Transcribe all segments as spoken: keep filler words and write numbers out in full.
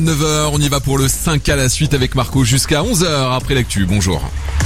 neuf heures, on y va pour le cinq à la suite avec Marco jusqu'à onze heures après l'actu. Bonjour.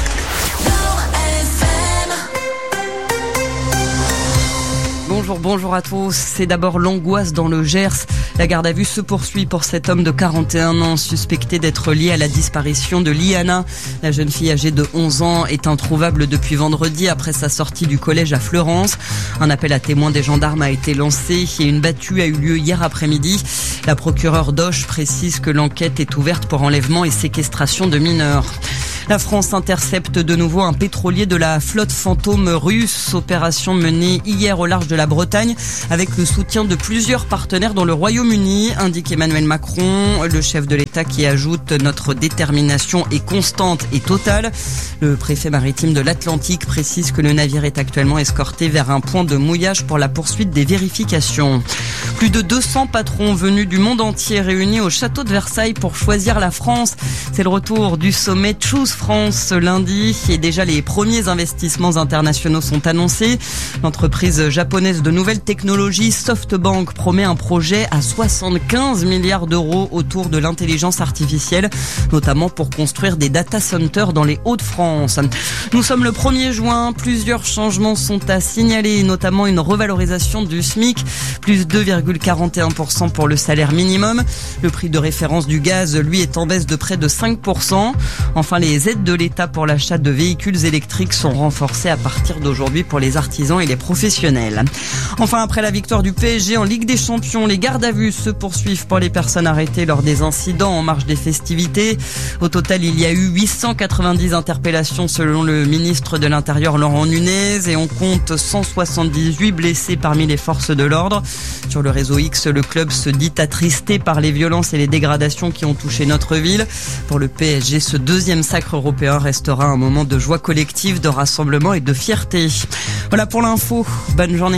Bonjour, bonjour à tous. C'est d'abord l'angoisse dans le Gers. La garde à vue se poursuit pour cet homme de quarante et un ans suspecté d'être lié à la disparition de Liana. La jeune fille âgée de onze ans est introuvable depuis vendredi après sa sortie du collège à Fleurance. Un appel à témoins des gendarmes a été lancé et une battue a eu lieu hier après-midi. La procureure d'Auch précise que l'enquête est ouverte pour enlèvement et séquestration de mineurs. La France intercepte de nouveau un pétrolier de la flotte fantôme russe. Opération menée hier au large de la Bretagne avec le soutien de plusieurs partenaires dont le Royaume-Uni, indique Emmanuel Macron, le chef de l'État qui ajoute « Notre détermination est constante et totale ». Le préfet maritime de l'Atlantique précise que le navire est actuellement escorté vers un point de mouillage pour la poursuite des vérifications. Plus de deux cents patrons venus du monde entier réunis au château de Versailles pour choisir la France. C'est le retour du sommet Choose France ce lundi et déjà les premiers investissements internationaux sont annoncés. L'entreprise japonaise de nouvelles technologies SoftBank promet un projet à soixante-quinze milliards d'euros autour de l'intelligence artificielle, notamment pour construire des data centers dans les Hauts-de-France. Nous sommes le premier juin, plusieurs changements sont à signaler, notamment une revalorisation du SMIC, plus deux virgule quarante et un pour cent pour le salaire minimum. Le prix de référence du gaz, lui, est en baisse de près de cinq pour cent. Enfin, les aides de l'État pour l'achat de véhicules électriques sont renforcées à partir d'aujourd'hui pour les artisans et les professionnels. Enfin, après la victoire du P S G en Ligue des Champions, les gardes à vue se poursuivent pour les personnes arrêtées lors des incidents en marge des festivités. Au total, il y a eu huit cent quatre-vingt-dix interpellations selon le ministre de l'Intérieur Laurent Nunez et on compte cent soixante-dix-huit blessés parmi les forces de l'ordre. Sur le réseau X, le club se dit attristé par les violences et les dégradations qui ont touché notre ville. Pour le P S G, ce deuxième sacre européen restera un moment de joie collective, de rassemblement et de fierté. Voilà pour l'info. Bonne journée.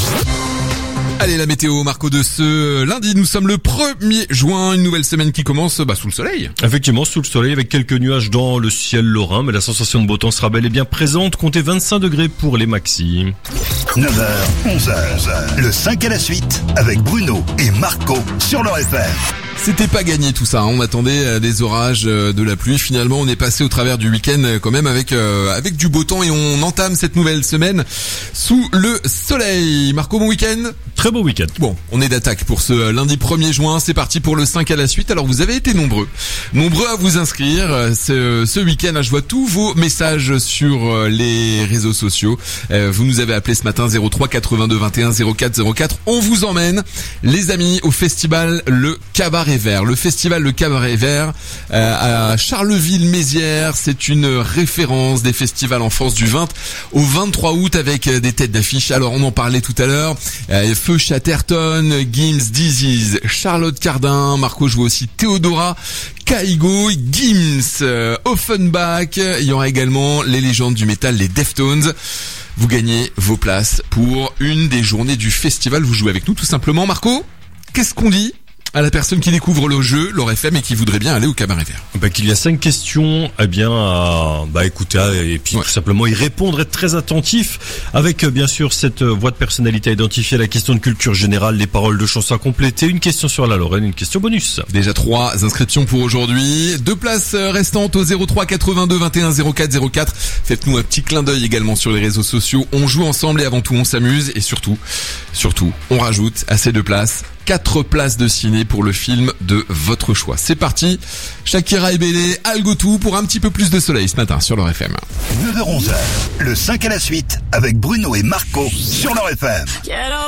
Allez, la météo, Marco, de ce lundi. Nous sommes le premier juin, une nouvelle semaine qui commence bah, sous le soleil. Effectivement, sous le soleil, avec quelques nuages dans le ciel lorrain, mais la sensation de beau temps sera bel et bien présente. Comptez vingt-cinq degrés pour les maxis. neuf heures, onze heures, le cinq à la suite, avec Bruno et Marco sur leur F M. C'était pas gagné tout ça, hein. On attendait des orages, de la pluie. Finalement, on est passé au travers du week-end quand même avec euh, avec du beau temps et on entame cette nouvelle semaine sous le soleil. Marco, bon week-end. Très beau week-end. Bon, on est d'attaque pour ce lundi premier juin. C'est parti pour le cinq à la suite. Alors, vous avez été nombreux, nombreux à vous inscrire ce, ce week-end. Je vois tous vos messages sur les réseaux sociaux. Euh, vous nous avez appelé ce matin zéro trois quatre-vingt-deux vingt et un zéro quatre zéro quatre. On vous emmène, les amis, au festival Le Cabaret Vert. Le festival Le Cabaret Vert euh, à Charleville-Mézières. C'est une référence des festivals en France du vingt au vingt-trois août avec des têtes d'affiche. Alors, on en parlait tout à l'heure. Euh, Feu Chatterton, Gims, Disease, Charlotte Cardin, Marco joue aussi Théodora, Kaigo, Gims, euh, Offenbach. Il y aura également les légendes du métal, les Deftones. Vous gagnez vos places pour une des journées du festival. Vous jouez avec nous tout simplement. Marco, qu'est-ce qu'on dit à la personne qui découvre le jeu, leur F M, et qui voudrait bien aller au Cabaret Vert? Bah, qu'il y a cinq questions, eh bien, à, bah, écouter, et puis ouais. tout simplement y répondre, être très attentif, avec, bien sûr, cette voix de personnalité à identifier, la question de culture générale, les paroles de chansons à compléter, une question sur la Lorraine, une question bonus. Déjà trois inscriptions pour aujourd'hui, deux places restantes au zéro trois quatre-vingt-deux vingt et un zéro quatre zéro quatre. Faites-nous un petit clin d'œil également sur les réseaux sociaux. On joue ensemble et avant tout, on s'amuse, et surtout, surtout, on rajoute à ces deux places quatre places de ciné pour le film de votre choix. C'est parti, Shakira et Bélé, Algotou pour un petit peu plus de soleil ce matin sur leur F M. neuf heures onze, le cinq à la suite avec Bruno et Marco sur leur F M.